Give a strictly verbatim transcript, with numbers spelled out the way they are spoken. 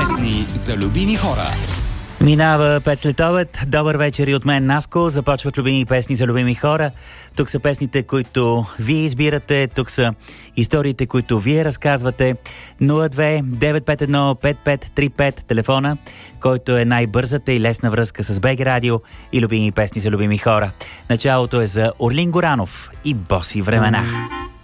Песни за любими хора. Минава пет след обед. Добър вечер и от мен, Наско. Започват любими песни за любими хора. Тук са песните, които вие избирате. Тук са историите, които вие разказвате. нула две девет пет едно пет пет три пет телефона, който е най-бързата и лесна връзка с БГ Радио и любими песни за любими хора. Началото е за Орлин Горанов и Боси времена.